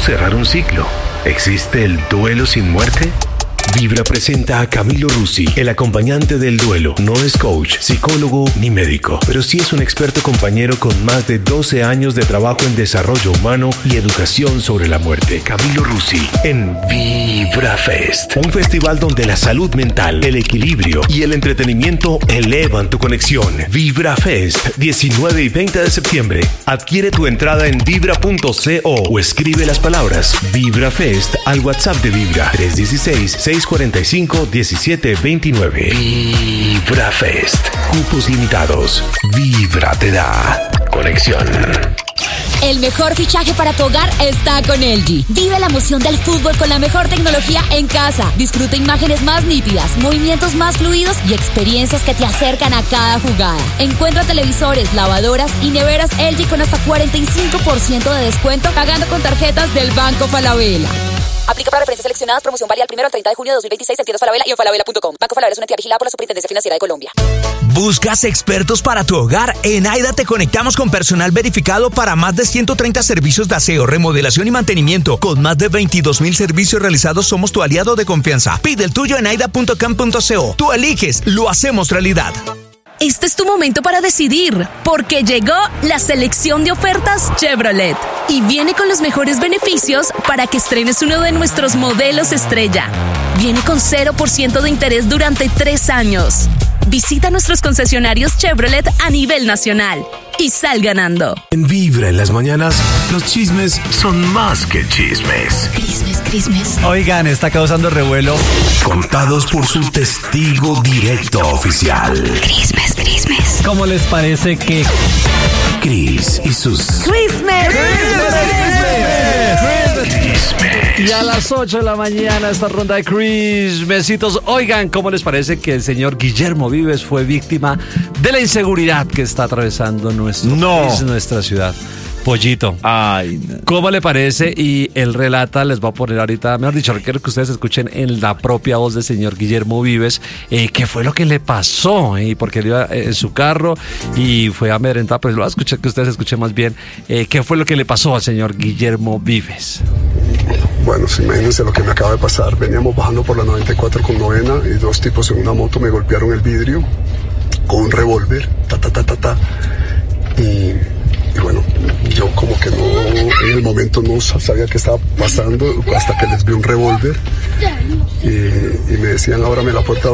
cerrar un ciclo? ¿Existe el duelo sin muerte? Vibra presenta a Camilo Rusi, el acompañante del duelo. No es coach, psicólogo ni médico, pero sí es un experto compañero con más de 12 años de trabajo en desarrollo humano y educación sobre la muerte. Camilo Rusi en Vibra Fest, un festival donde la salud mental, el equilibrio y el entretenimiento elevan tu conexión. Vibra Fest, 19 y 20 de septiembre. Adquiere tu entrada en vibra.co o escribe las palabras Vibra Fest al WhatsApp de Vibra 316-645-1729. Vibra Fest. Cupos limitados. Vibra te da conexión. El mejor fichaje para tu hogar está con LG. Vive la emoción del fútbol con la mejor tecnología en casa. Disfruta imágenes más nítidas, movimientos más fluidos y experiencias que te acercan a cada jugada. Encuentra televisores, lavadoras y neveras LG con hasta 45% de descuento pagando con tarjetas del Banco Falabella. Aplica para referencias seleccionadas. Promoción válida del 1 al 30 de junio de 2026 en tiendas Falabella y en falabella.com. Banco Falabella es una entidad vigilada por la Superintendencia Financiera de Colombia. ¿Buscas expertos para tu hogar? En AIDA te conectamos con personal verificado para más de 130 servicios de aseo, remodelación y mantenimiento. Con más de 22,000 servicios realizados, somos tu aliado de confianza. Pide el tuyo en aida.com.co. Tú eliges, lo hacemos realidad. Este es tu momento para decidir, porque llegó la selección de ofertas Chevrolet y viene con los mejores beneficios para que estrenes uno de nuestros modelos estrella. Viene con 0% de interés durante 3 años. Visita nuestros concesionarios Chevrolet a nivel nacional y sal ganando. En Vibra en las mañanas, los chismes son más que chismes. Crismes. Oigan, está causando revuelo. Contados por su testigo directo oficial. Crismes. ¿Cómo les parece que Cris y sus... Crismes. Y a las 8 de la mañana esta ronda de Crismesitos? Oigan, ¿cómo les parece que el señor Guillermo Vives fue víctima de la inseguridad que está atravesando nuestra ciudad? Pollito. Ay, no. ¿Cómo le parece? Y él relata, les voy a poner ahorita, mejor dicho, quiero que ustedes escuchen en la propia voz del señor Guillermo Vives qué fue lo que le pasó, porque él iba en su carro y fue amedrentado, pero lo voy a escuchar, que ustedes escuchen más bien qué fue lo que le pasó al señor Guillermo Vives. Bueno, imagínense lo que me acaba de pasar. Veníamos bajando por la 94 con novena y 2 tipos en una moto me golpearon el vidrio con un revólver, y bueno, yo como que no, en el momento no sabía qué estaba pasando hasta que les vi un revólver y me decían ábrame la puerta,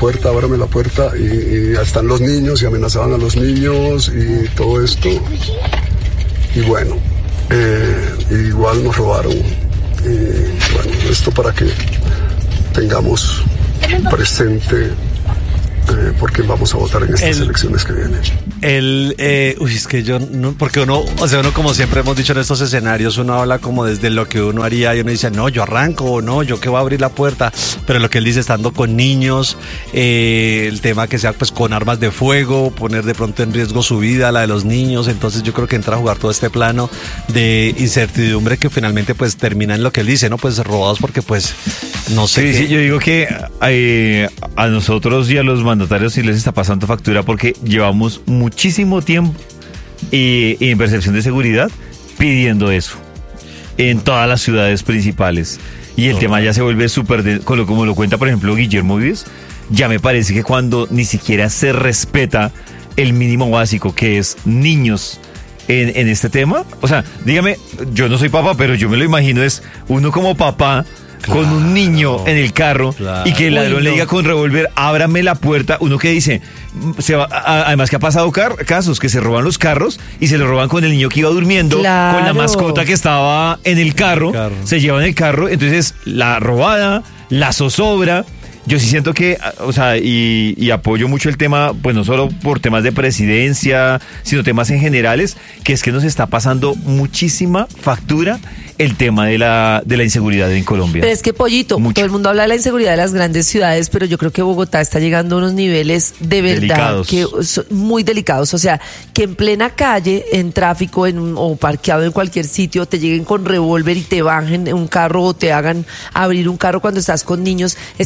y están los niños y amenazaban a los niños y todo esto. Y bueno, igual nos robaron. Y bueno, esto para que tengamos presente porque vamos a votar en estas elecciones que vienen. Es que yo no, porque uno como siempre hemos dicho en estos escenarios, uno habla como desde lo que uno haría y uno dice, no, yo arranco, o no, yo que voy a abrir la puerta, pero lo que él dice, estando con niños, el tema que sea pues con armas de fuego, poner de pronto en riesgo su vida, la de los niños, entonces yo creo que entra a jugar todo este plano de incertidumbre que finalmente pues termina en lo que él dice, ¿no? Pues robados porque pues no sé. Sí, yo digo que a nosotros y a los mandatarios sí les está pasando factura porque llevamos muchísimo tiempo en percepción de seguridad pidiendo eso en todas las ciudades principales y el tema ya se vuelve súper, como lo cuenta por ejemplo Guillermo Vives, ya me parece que cuando ni siquiera se respeta el mínimo básico que es niños en este tema, o sea, dígame, yo no soy papá pero yo me lo imagino, es uno como papá con un niño en el carro y que el ladrón le diga con revólver, ábrame la puerta. Uno que dice, además que ha pasado casos que se roban los carros y se lo roban con el niño que iba durmiendo, con la mascota que estaba en el carro, se llevan el carro, entonces la robada, la zozobra. Yo sí siento que, o sea, y apoyo mucho el tema, pues no solo por temas de presidencia, sino temas en generales, que es que nos está pasando muchísima factura el tema de la inseguridad en Colombia. Pero es que, Pollito, todo el mundo habla de la inseguridad de las grandes ciudades, pero yo creo que Bogotá está llegando a unos niveles de verdad delicados, que son muy delicados. O sea, que en plena calle, en tráfico, o parqueado en cualquier sitio, te lleguen con revólver y te bajen un carro o te hagan abrir un carro cuando estás con niños. Es que eso ni en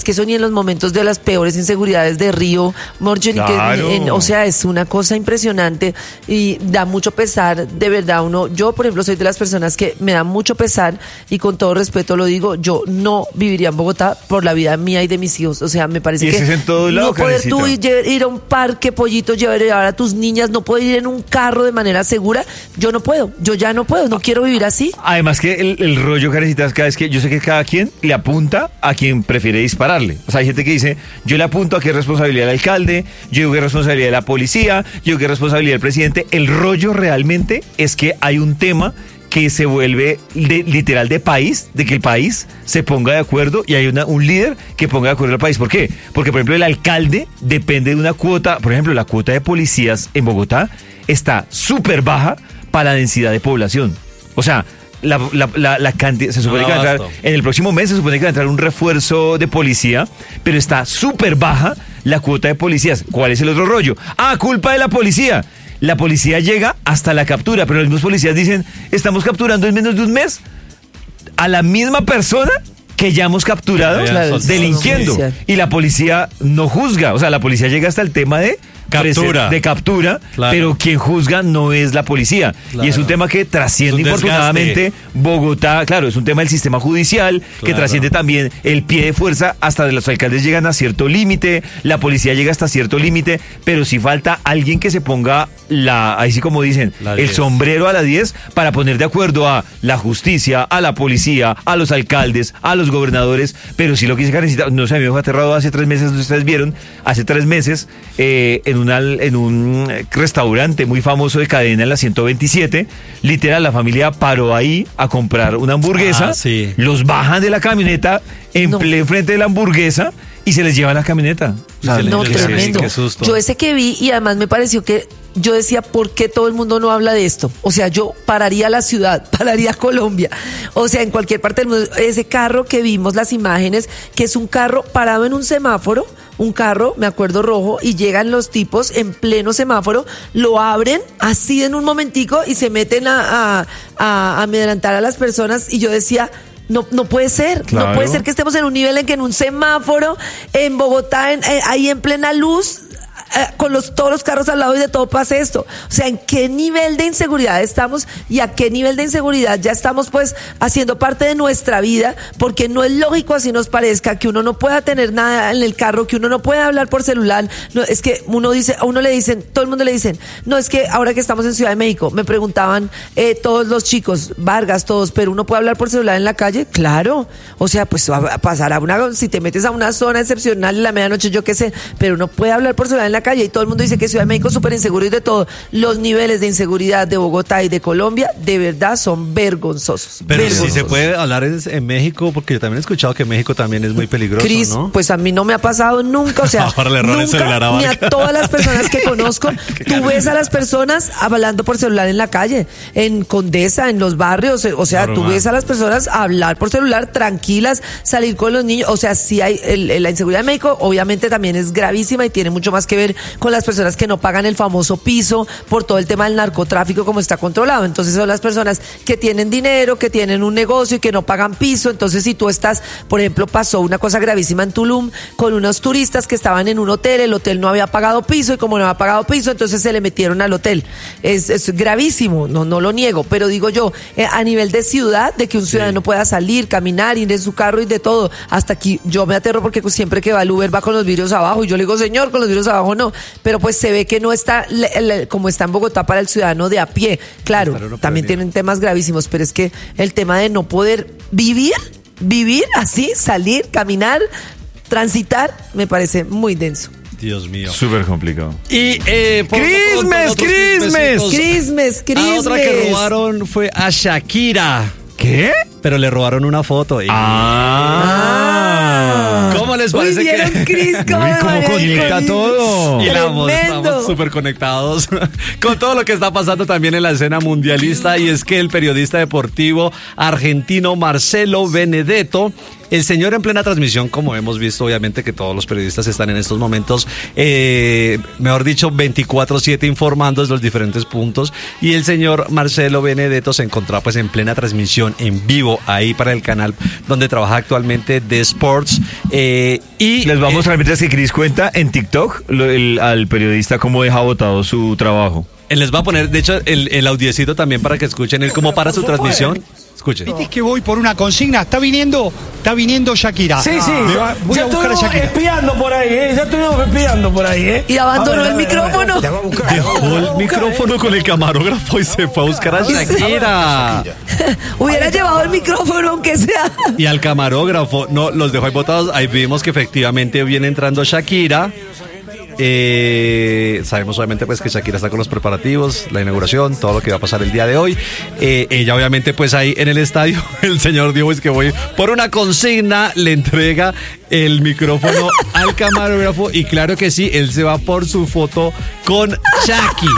los momentos de las peores inseguridades de Río, Morchel, Claro. o sea, es una cosa impresionante y da mucho pesar, de verdad. Yo, por ejemplo, soy de las personas que me da mucho pesar y con todo respeto lo digo, yo no viviría en Bogotá por la vida mía y de mis hijos. O sea, me parece Y que ese es en todo lado, no poder tú Karencita. ir a un parque, Pollito, llevar a tus niñas, no poder ir en un carro de manera segura, yo no puedo, yo ya no puedo, no quiero vivir así. Además que el rollo, Karencita, cada vez que yo sé que cada quien le apunta a quien prefiere dispararle. O sea, hay gente que dice, yo le apunto a qué responsabilidad del alcalde, yo digo que es responsabilidad de la policía, yo digo que es responsabilidad del presidente. El rollo realmente es que hay un tema que se vuelve literal de país, de que el país se ponga de acuerdo y hay un líder que ponga de acuerdo al país. ¿Por qué? Porque, por ejemplo, el alcalde depende de una cuota. Por ejemplo, la cuota de policías en Bogotá está súper baja para la densidad de población. O sea, la cantidad, se supone que va a entrar, en el próximo mes se supone que va a entrar un refuerzo de policía, pero está súper baja la cuota de policías. ¿Cuál es el otro rollo? Culpa de la policía. La policía llega hasta la captura, pero los mismos policías dicen, estamos capturando en menos de un mes a la misma persona que ya hemos capturado delinquiendo. Y la policía no juzga, o sea, la policía llega hasta el tema de captura, claro. Pero quien juzga no es la policía. Claro. Y es un tema que trasciende infortunadamente Bogotá, claro, es un tema del sistema judicial, que trasciende también el pie de fuerza, hasta los alcaldes llegan a cierto límite, la policía llega hasta cierto límite, pero si falta alguien que se ponga ahí sí como dicen, el sombrero a la 10 para poner de acuerdo a la justicia, a la policía, a los alcaldes, a los gobernadores. Pero sí lo que dice Karencita, no sé, a mí me fue aterrado hace 3 meses, ustedes vieron, hace 3 meses, en un restaurante muy famoso de cadena en la 127, literal, la familia paró ahí a comprar una hamburguesa, los bajan de la camioneta en frente de la hamburguesa y se les lleva la camioneta. O sea, tremendo. Yo ese que vi, y además me pareció que yo decía, ¿por qué todo el mundo no habla de esto? O sea, yo pararía la ciudad, pararía Colombia. O sea, en cualquier parte del mundo. Ese carro que vimos, las imágenes, que es un carro parado en un semáforo, un carro, me acuerdo, rojo, y llegan los tipos en pleno semáforo, lo abren así en un momentico y se meten a amedrentar a las personas. Y yo decía, no puede ser, no puede ser que estemos en un nivel en que en un semáforo, en Bogotá, ahí en plena luz, con todos los carros al lado y de todo pase esto. O sea, ¿en qué nivel de inseguridad estamos y a qué nivel de inseguridad ya estamos pues haciendo parte de nuestra vida? Porque no es lógico, así nos parezca, que uno no pueda tener nada en el carro, que uno no pueda hablar por celular. No, es que a uno le dicen, todo el mundo le dicen, no, es que ahora que estamos en Ciudad de México, me preguntaban todos los chicos, Vargas, todos, pero uno puede hablar por celular en la calle. Claro, o sea, pues va a pasar si te metes a una zona excepcional en la medianoche, yo qué sé, pero uno puede hablar por celular en la calle. Y todo el mundo dice que Ciudad de México es súper inseguro y de todo. Los niveles de inseguridad de Bogotá y de Colombia de verdad son vergonzosos. Pero sí se puede hablar en México, porque yo también he escuchado que México también es muy peligroso, Cris, ¿no? Pues a mí no me ha pasado nunca, o sea, ahora le roban el celular a ni Vargas. a todas las personas que conozco. Tú ves a las personas hablando por celular en la calle, en Condesa, en los barrios, o sea, tú ves a las personas hablar por celular tranquilas, salir con los niños. O sea, sí hay la inseguridad en México, obviamente también es gravísima y tiene mucho más que ver con las personas que no pagan el famoso piso por todo el tema del narcotráfico, como está controlado. Entonces son las personas que tienen dinero, que tienen un negocio y que no pagan piso. Entonces si tú estás, por ejemplo, pasó una cosa gravísima en Tulum con unos turistas que estaban en un hotel, el hotel no había pagado piso y como no había pagado piso, entonces se le metieron al hotel. Es gravísimo, no lo niego, pero digo yo, a nivel de ciudad, de que un ciudadano pueda salir, caminar, ir en su carro y de todo, hasta aquí yo me aterro porque siempre que va al Uber va con los vidrios abajo y yo le digo, señor, con los vidrios abajo no, pero pues se ve que no está como está en Bogotá para el ciudadano de a pie. Claro, también tienen temas gravísimos, pero es que el tema de no poder vivir así, salir, caminar, transitar, me parece muy denso. Dios mío. Súper complicado. Y Crismes. A otra que robaron fue a Shakira. ¿Qué? Pero le robaron una foto. ¿Cómo les parece? ¿Vieron, Cris? ¿Cómo conecta todo? Y estamos súper conectados con todo lo que está pasando también en la escena mundialista. Y es que el periodista deportivo argentino Marcelo Benedetto el señor en plena transmisión, como hemos visto, obviamente que todos los periodistas están en estos momentos, mejor dicho, 24/7 informando de los diferentes puntos, y el señor Marcelo Benedetto se encontraba pues en plena transmisión en vivo ahí para el canal donde trabaja actualmente de Sports, y les vamos a mostrar mientras que Cris cuenta en TikTok al periodista cómo deja botado su trabajo. Les va a poner, de hecho, el audiecito también para que escuchen él cómo para su transmisión. Escuche. Viste que voy por una consigna. Está viniendo Shakira. Sí. Voy a buscar a Shakira. Espiando por ahí, Ya estuvimos espiando por ahí, Y abandonó el micrófono. Dejó el micrófono con el camarógrafo y se fue a buscar a Shakira. Hubiera llevado el micrófono aunque sea. Y al camarógrafo, no, los dejó ahí botados. Ahí vimos que efectivamente viene entrando Shakira. Sabemos obviamente pues que Shakira está con los preparativos, la inauguración, todo lo que va a pasar el día de hoy. Ella obviamente pues ahí en el estadio, el señor dijo es que voy por una consigna, le entrega el micrófono al camarógrafo y claro que sí, él se va por su foto con Shaki.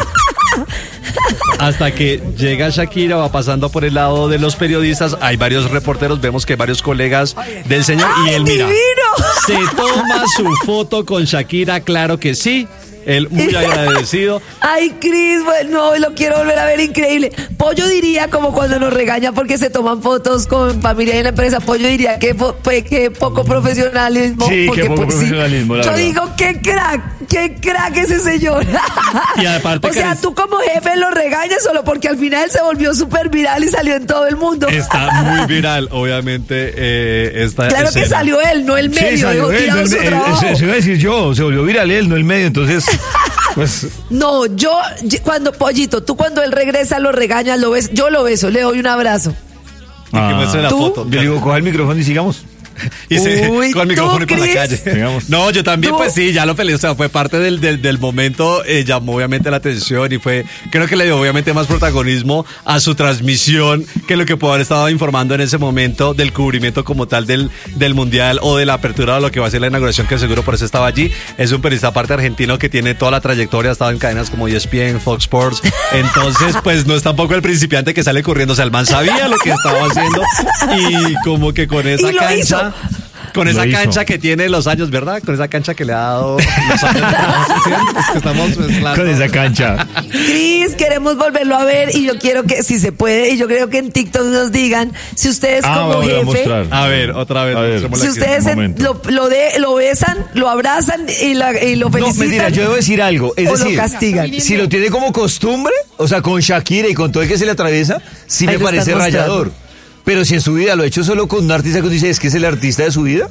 Hasta que llega Shakira, va pasando por el lado de los periodistas, hay varios reporteros, vemos que hay varios colegas del señor y él mira, se toma su foto con Shakira, claro que sí. Él muy agradecido. Ay, Cris, bueno, lo quiero volver a ver, increíble. Pollo diría, como cuando nos regañan porque se toman fotos con familia y en la empresa, Pollo diría que poco profesionalismo. Sí, porque, que poco profesionalismo, la yo verdad. Digo, qué crack ese señor. Y aparte o sea, tú como jefe lo regañas solo porque al final se volvió súper viral y salió en todo el mundo. Está muy viral, obviamente. Claro escena. que salió él, no el medio. Sí, salió él, no se iba a decir yo, se volvió viral él, no el medio, entonces... Pues... No, cuando Pollito, tú cuando él regresa lo regañas, lo ves, yo lo beso, le doy un abrazo. Y que muestre la foto. Yo digo, coja el micrófono y sigamos. Y Uy, con el micrófono y por la Cris. calle. Digamos. No, yo también, ¿Tú? pues sí, ya lo peleé. O sea, fue parte del momento, llamó obviamente la atención y creo que le dio obviamente más protagonismo a su transmisión que lo que pudo haber estado informando en ese momento del cubrimiento como tal del Mundial o de la apertura de lo que va a ser la inauguración, que seguro por eso estaba allí. Es un periodista aparte argentino que tiene toda la trayectoria, ha estado en cadenas como ESPN, Fox Sports. Entonces, pues no es tampoco el principiante que sale corriendo. O sea, el man sabía lo que estaba haciendo y como que con esa cancha... Con esa cancha que tiene los años, ¿verdad? Con esa cancha que le ha dado los años de transición, es que estamos mezclando. Con esa cancha. Cris, queremos volverlo a ver y yo quiero que, si se puede, y yo creo que en TikTok nos digan si ustedes como jefe... A ver, otra vez. Si ustedes lo besan, lo abrazan y lo felicitan. No, mentira, yo debo decir algo. Es decir, lo castigan. Si lo tiene como costumbre, o sea, con Shakira y con todo el que se le atraviesa, sí Ahí me lo parece están mostrando. rayador. Pero si en su vida lo ha hecho solo con un artista que uno dice, es que es el artista de su vida.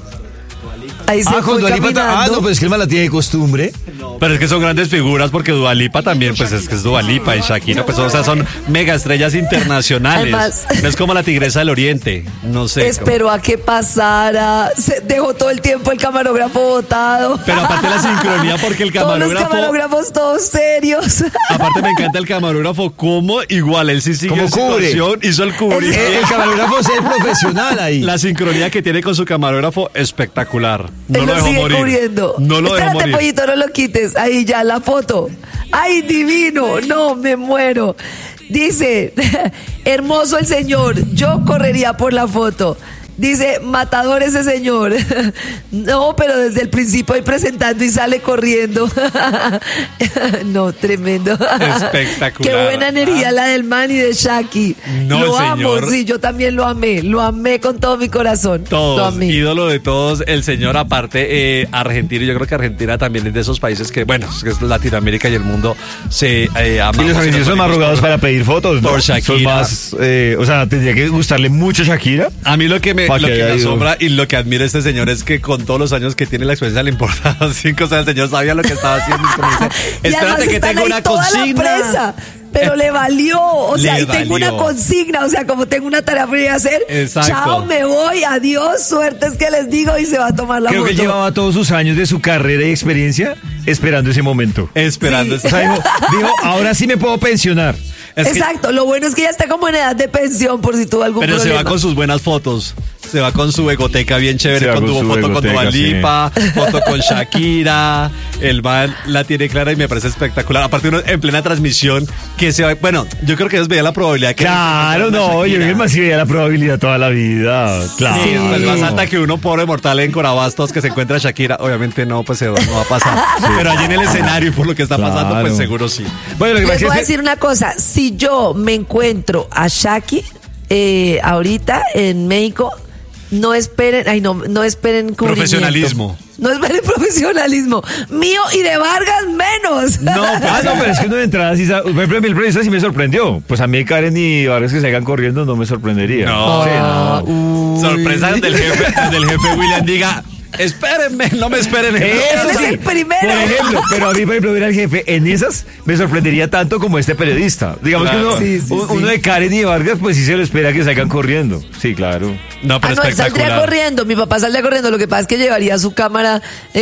Ahí se con fue Dua Lipa. caminando. No, pero es que el man la tiene de costumbre. Pero es que son grandes figuras porque Dua Lipa también, pues es que es Dua Lipa y Shakira, pues o sea, son mega estrellas internacionales. Además, no es como la Tigresa del Oriente, no sé. Esperó a que pasara, se dejó todo el tiempo el camarógrafo botado. Pero aparte la sincronía porque el Todos los camarógrafo... camarógrafos todos serios. Aparte me encanta el camarógrafo, como igual él sí sigue Como en cubre. situación, hizo el cubrimiento. El camarógrafo es el profesional ahí. La sincronía que tiene con su camarógrafo, espectacular. No Él lo dejó sigue morir. cubriendo. No lo dejó Espérate, morir. Pollito, no lo quites. Ahí ya, la foto. ¡Ay, divino! No, me muero. Dice, hermoso el señor. Yo correría por la foto. Dice, matador ese señor. No, pero desde el principio ahí presentando y sale corriendo. No, tremendo. Espectacular. Qué buena energía la del man y de Shaki. No, lo señor. amo, sí, yo también lo amé con todo mi corazón. Lo Todos, amé. ídolo de todos, el señor aparte argentino, yo creo que Argentina también es de esos países que, bueno, es que Latinoamérica y el mundo se amamos. Y los argentinos son más rogados para pedir fotos, ¿no? Por Shakira. Son más, o sea, tendría que gustarle mucho Shakira. A mí lo que me Pa' que haya ido. asombra y lo que admira este señor es que con todos los años que tiene la experiencia le importaban 5, o sea, el señor sabía lo que estaba haciendo. Y como dice, Y además espérate que están tengo ahí una toda la consigna. presa, pero le valió, o sea, Le y tengo valió. una consigna, o sea, como tengo una tarea por ir a hacer, Exacto. chao, me voy, adiós, suertes que les digo y se va a tomar la Creo que foto. llevaba todos sus años de su carrera y experiencia esperando ese momento. Esperando. Sí. O sea, dijo, ahora sí me puedo pensionar. Es que- Exacto, lo bueno es que ya está como en edad de pensión por si tuvo algún pero problema. se va con sus buenas fotos. Se va con su egoteca bien chévere, con tu foto con Dua Lipa, foto con Shakira. El man la tiene clara y me parece espectacular. Aparte uno en plena transmisión que se va... Bueno, yo creo que ellos veían la probabilidad que... Claro, no, yo creo que el man sí veía la probabilidad toda la vida. Claro. Sí, es más alta que uno, pobre mortal en Corabastos, que se encuentra a Shakira. Obviamente no, pues no va a pasar. Sí. Pero allí en el escenario y por lo que está pasando, pues seguro sí. Bueno, les voy a decir una cosa. Si yo me encuentro a Shaki ahorita en México... No esperen, no esperen profesionalismo. No esperen profesionalismo. Mío y de Vargas menos. No, pero es que uno de entrada sí sabe. Por ejemplo, el periodista sí me sorprendió. Pues a mí Karen y Vargas que se hagan corriendo no me sorprendería. No. Sorpresa del jefe William diga... Espérenme, no me esperen. Eso sí, es el primero. Por ejemplo, pero a mí, por ejemplo, ver al jefe en esas me sorprendería tanto como este periodista. Digamos que uno de Karen y de Vargas, pues sí se lo espera que salgan corriendo. Sí, claro. No, pero él saldría corriendo. Mi papá saldría corriendo. Lo que pasa es que llevaría su cámara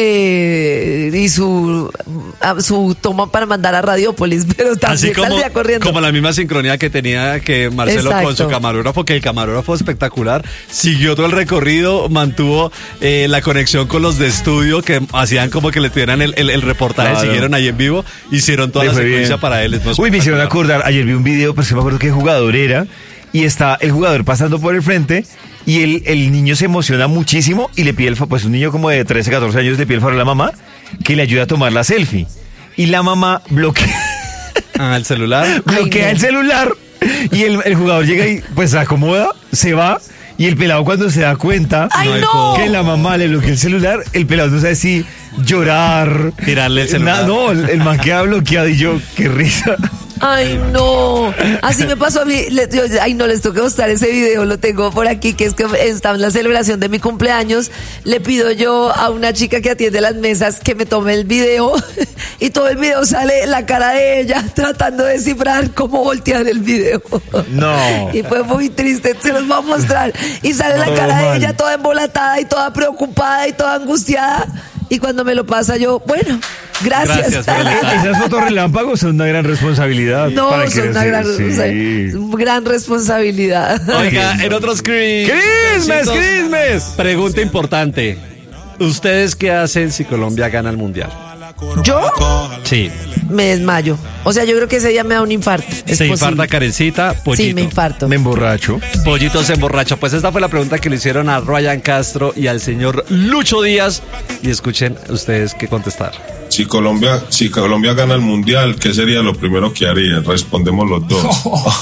y su toma para mandar a Radiópolis, pero también saldría corriendo. Como la misma sincronía que tenía que Marcelo con su camarógrafo, que el camarógrafo espectacular siguió todo el recorrido, mantuvo la conexión con los de estudio que hacían como que le tuvieran el reportaje, siguieron ahí en vivo, hicieron toda la secuencia para él. Uy, me hicieron acordar, ayer vi un video, pues me acuerdo qué jugador era, y está el jugador pasando por el frente, y el niño se emociona muchísimo, y le pide pues un niño como de 13, 14 años le pide el favor a la mamá, que le ayude a tomar la selfie, y la mamá bloquea el celular, el celular, y el jugador llega y pues se acomoda, se va. Y el pelado cuando se da cuenta que la mamá le bloqueó el celular, el pelado no sabe si llorar, tirarle el celular. No, el man queda bloqueado y yo, qué risa. Ay, no. Así me pasó a mí. No les toca mostrar ese video, lo tengo por aquí, que es que está en la celebración de mi cumpleaños. Le pido yo a una chica que atiende las mesas que me tome el video y todo el video sale la cara de ella tratando de descifrar cómo voltear el video. No. Y fue muy triste, se los voy a mostrar. Y sale la cara de ella toda embolatada y toda preocupada y toda angustiada. Y cuando me lo pasa yo, bueno, gracias. Esas fotos relámpagos son una gran responsabilidad. No, son una gran responsabilidad. Oiga, en otros Christmas. Pregunta importante. ¿Ustedes qué hacen si Colombia gana el Mundial? ¿Yo? Sí. Me desmayo. O sea, yo creo que ese día me da un infarto. Se infarta Karencita, Pollito. Sí, me infarto. Me emborracho. Pollito se emborracha. Pues esta fue la pregunta que le hicieron a Ryan Castro y al señor Lucho Díaz. Y escuchen ustedes qué contestar. Si Colombia gana el Mundial, ¿qué sería lo primero que haría? Respondemos los dos.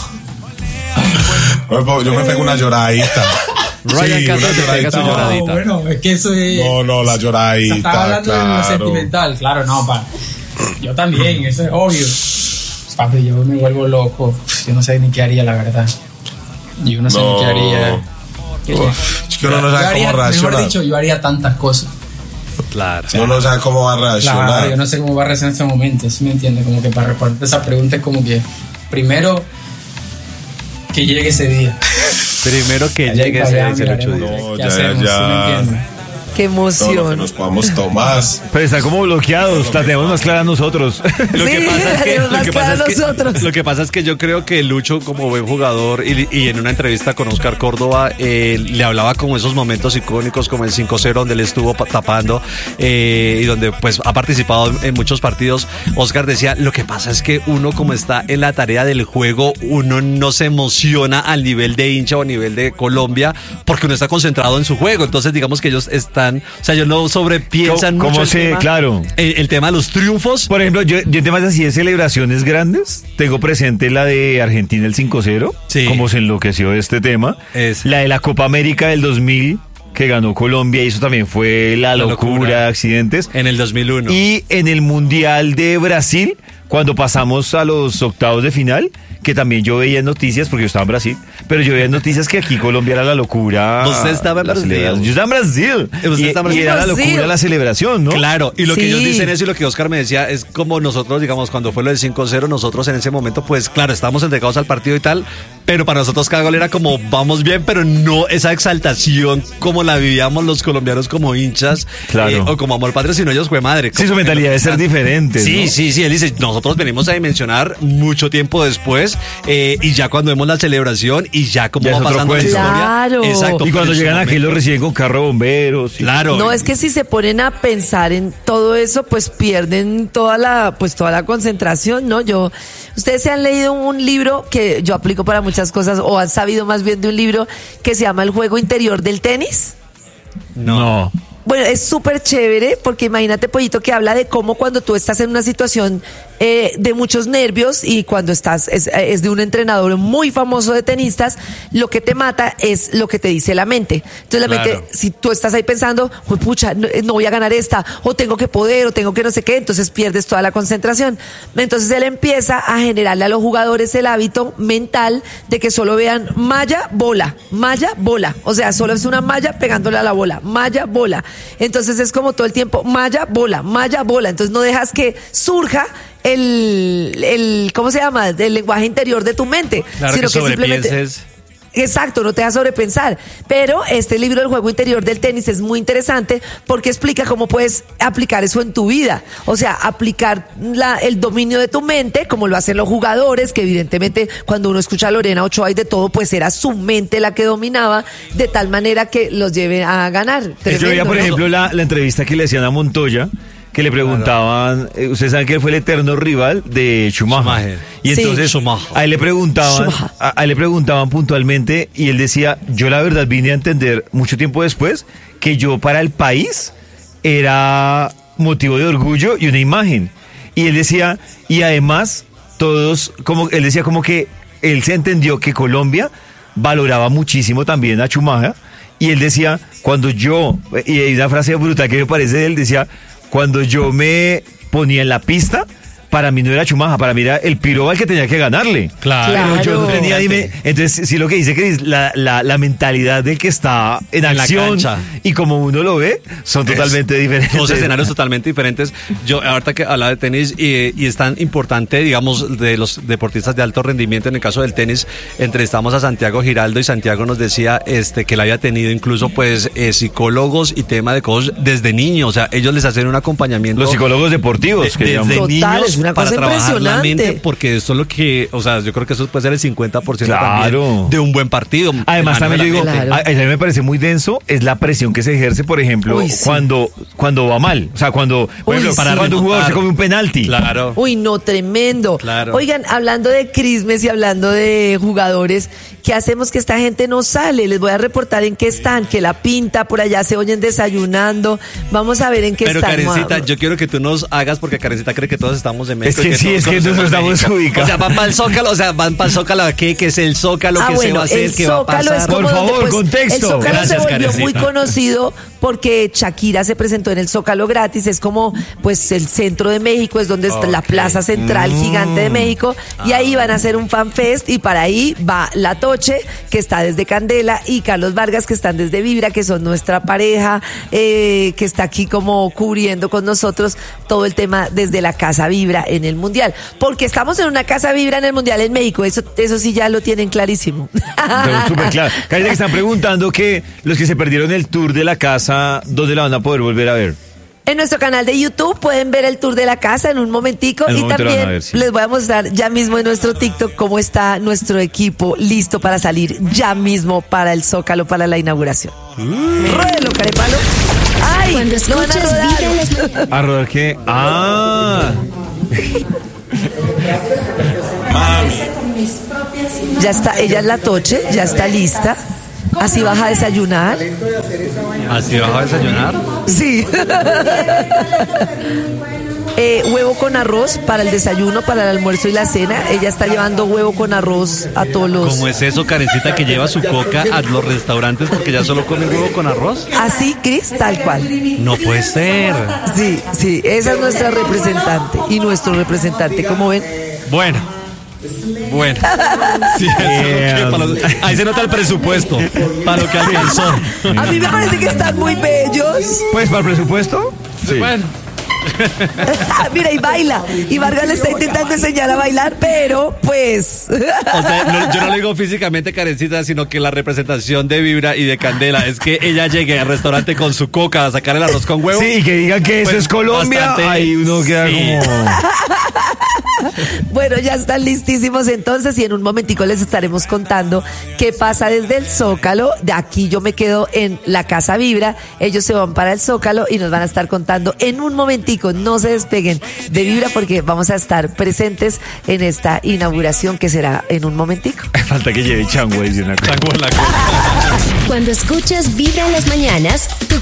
Yo me pego una lloradita. Ryan Castro te pega su lloradita. Bueno, es que eso es... No, la lloradita. Estaba hablando de lo sentimental. Claro, no, pa. Yo también, eso es obvio. Papi, yo me vuelvo loco. Yo no sé ni qué haría, la verdad. Yo no sé ni qué haría. Es que uno no sabe cómo reaccionar. Mejor dicho, yo haría tantas cosas. Claro. Uno no sabe cómo va a reaccionar. Claro, yo no sé cómo va a reaccionar en este momento. ¿Sí me entiendes? Como que para responder esa pregunta es como que... Primero, que llegue ese día. Primero que llegue ese día, dice Lucho Díaz. No, ¿Qué hacemos? ¿Sí me entiendes? Qué emoción. Todo lo que nos podamos tomar. Pero están como bloqueados, la tenemos más clara nosotros. Lo que pasa es que yo creo que Lucho, como buen jugador, y en una entrevista con Oscar Córdoba, le hablaba como esos momentos icónicos, como el 5-0, donde él estuvo tapando, y donde pues ha participado en muchos partidos. Oscar decía, lo que pasa es que uno, como está en la tarea del juego, uno no se emociona al nivel de hincha o a nivel de Colombia, porque uno está concentrado en su juego. Entonces, digamos que ellos están, o sea, ellos no sobrepiensan mucho el tema de los triunfos. Por ejemplo, yo en temas así de celebraciones grandes, tengo presente la de Argentina el 5-0, como se enloqueció este tema. La de la Copa América del 2000, que ganó Colombia, y eso también fue la locura de accidentes. En el 2001. Y en el Mundial de Brasil, cuando pasamos a los octavos de final, que también yo veía en noticias, porque yo estaba en Brasil, pero yo veía en noticias que aquí Colombia era la locura. Usted estaba en Brasil. Yo estaba en Brasil. Y era la locura la celebración, ¿no? Claro, y lo que ellos dicen eso, y lo que Oscar me decía, es como nosotros, digamos, cuando fue lo del 5-0, nosotros en ese momento, pues claro, estábamos entregados al partido y tal, pero para nosotros cada gol era como, vamos bien, pero no esa exaltación como la vivíamos los colombianos como hinchas, o como amor patrio, sino ellos fue madre. Sí, su mentalidad debe ser diferente. Sí, ¿no? sí, él dice, nosotros venimos a dimensionar mucho tiempo después y ya cuando vemos la celebración y ya como va pasando la historia. Claro. Exacto. Y cuando llegan aquí los reciben con carro de bomberos. Claro. No, es que si se ponen a pensar en todo eso, pues pierden toda la concentración, ¿no? Ustedes se han leído un libro que yo aplico para muchas cosas, o han sabido más bien de un libro que se llama El juego interior del tenis. No. Bueno, es súper chévere porque imagínate, Pollito, que habla de cómo cuando tú estás en una situación de muchos nervios y cuando estás, es de un entrenador muy famoso de tenistas, lo que te mata es lo que te dice la mente. Entonces la mente, si tú estás ahí pensando, pucha, no voy a ganar esta, o tengo que poder, o tengo que no sé qué, entonces pierdes toda la concentración. Entonces él empieza a generarle a los jugadores el hábito mental de que solo vean malla, bola, o sea, solo es una malla pegándole a la bola, malla, bola. Entonces es como todo el tiempo malla, bola, entonces no dejas que surja el ¿cómo se llama? El lenguaje interior de tu mente, claro, sino que simplemente exacto, no te dejas sobrepensar. Pero este libro del juego interior del tenis es muy interesante porque explica cómo puedes aplicar eso en tu vida. O sea, aplicar el dominio de tu mente, como lo hacen los jugadores, que evidentemente cuando uno escucha a Lorena Ochoa y de todo, pues era su mente la que dominaba de tal manera que los lleve a ganar. Tremendo, yo veía, por ejemplo, la entrevista que le hacían a Montoya, que le preguntaban, ustedes saben que él fue el eterno rival de Schumacher. Y entonces a él le preguntaban puntualmente y él decía, yo la verdad vine a entender mucho tiempo después que yo para el país era motivo de orgullo y una imagen. Y él decía, y además él decía como que él se entendió que Colombia valoraba muchísimo también a Schumacher. Y él decía, y hay una frase brutal que me parece de él, decía, cuando yo me ponía en la pista, para mí no era Schumacher, para mí era el piro al que tenía que ganarle. Claro. Pero yo no tenía entonces, sí, lo que dice Cris, la mentalidad del que está en acción y como uno lo ve, son totalmente diferentes. Dos escenarios totalmente diferentes. Yo, ahorita que hablaba de tenis, y es tan importante, digamos, de los deportistas de alto rendimiento, en el caso del tenis, entrevistamos a Santiago Giraldo y Santiago nos decía que él había tenido incluso, pues, psicólogos y tema de cosas desde niños. O sea, ellos les hacen un acompañamiento. Los psicólogos deportivos, que desde niños. Una para cosa trabajar la mente, impresionante. porque esto es lo que, o sea, yo creo que eso puede ser el 50% Claro. también de un buen partido. Además también yo digo, Claro. a mí me parece muy denso, es la presión que se ejerce, por ejemplo, Uy, sí. cuando va mal. O sea, cuando un jugador se come un penalti. Claro. Uy, no, tremendo. Claro. Oigan, hablando de crismes y hablando de jugadores, ¿qué hacemos que esta gente no sale? Les voy a reportar en qué están, que la pinta, por allá se oyen desayunando. Vamos a ver en qué Pero están. Karencita, yo quiero que tú nos hagas, porque Karencita cree que todos estamos en México. Es que sí, es que nosotros estamos ubicados. O sea, van para el Zócalo, ¿qué es el Zócalo? ¿Qué se va a hacer? ¿Qué va a pasar? Es como Por favor, donde, contexto. El Zócalo Gracias, se volvió Karencita. muy conocido porque Shakira se presentó en el Zócalo gratis. Es como, pues, el centro de México, es donde está la plaza central gigante de México. Y ahí van a hacer un fan fest y para ahí va La Toche, que está desde Candela, y Carlos Vargas, que están desde Vibra, que son nuestra pareja, que está aquí como cubriendo con nosotros todo el tema desde la Casa Vibra en el Mundial. Porque estamos en una Casa Vibra en el Mundial en México, eso sí ya lo tienen clarísimo. Pero súper claro. Karina, que están preguntando que los que se perdieron el tour de la casa, ¿dónde la van a poder volver a ver? En nuestro canal de YouTube pueden ver el tour de la casa en un momentico y también les voy a mostrar ya mismo en nuestro TikTok cómo está nuestro equipo listo para salir ya mismo para el Zócalo, para la inauguración. Ruédelo, Carepalo. ¡Ay! Cuando ¡No van a escuchas rodar! Vida ¿A rodar qué? Ya está, ella es La Toche, ya está lista. Así vas a desayunar. ¿Así vas a desayunar? Sí. Huevo con arroz para el desayuno, para el almuerzo y la cena. Ella está llevando huevo con arroz a todos los... ¿Cómo es eso, Karencita, que lleva su coca a los restaurantes porque ya solo comen huevo con arroz? Así, Cris, tal cual. No puede ser. Sí, esa es nuestra representante y nuestro representante, como ven. Bueno. Sí, ahí se nota el presupuesto para lo que alcanzó. A mí me parece que están muy bellos. Pues para el presupuesto. Sí. Bueno. Mira, y baila. Y Vargas le está intentando enseñar a bailar, pero pues. O sea, yo no lo digo físicamente, Karencita, sino que la representación de Vibra y de Candela es que ella llegue al restaurante con su coca a sacar el arroz con huevo. Sí, y que digan que eso Pues, es Colombia. bastante, ahí uno queda sí. como. Bueno, ya están listísimos entonces y en un momentico les estaremos contando qué pasa desde el Zócalo. De aquí yo me quedo en la Casa Vibra, ellos se van para el Zócalo y nos van a estar contando en un momentico. No se despeguen de Vibra porque vamos a estar presentes en esta inauguración que será en un momentico. Falta que lleve chango, dice una cosa. Chango en la cola. Cuando escuchas Vibra en las mañanas, tu